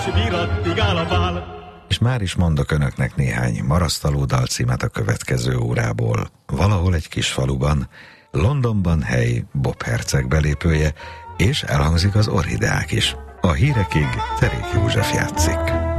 És már is mondok önöknek néhány marasztaló dalcímet a következő órából. Valahol egy kis faluban, Londonban hely Bob Herceg belépője, és elhangzik az Orhideák is. A hírekig Terék József játszik.